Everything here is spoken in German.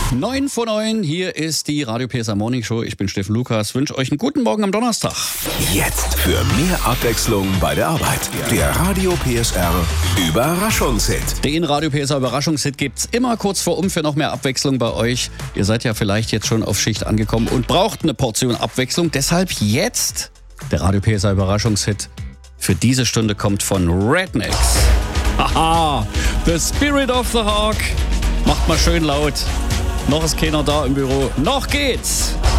9 vor 9, hier ist die Radio PSR Morning Show. Ich bin Steffen Lukas, wünsche euch einen guten Morgen am Donnerstag. Jetzt für mehr Abwechslung bei der Arbeit. Der Radio PSR Überraschungshit. Den Radio PSR Überraschungshit gibt's immer kurz vor für noch mehr Abwechslung bei euch. Ihr seid ja vielleicht jetzt schon auf Schicht angekommen und braucht eine Portion Abwechslung. Deshalb jetzt der Radio PSR Überraschungshit für diese Stunde kommt von Rednex. Haha, The Spirit of the Hawk. Macht mal schön laut. Noch ist keiner da im Büro. Noch geht's.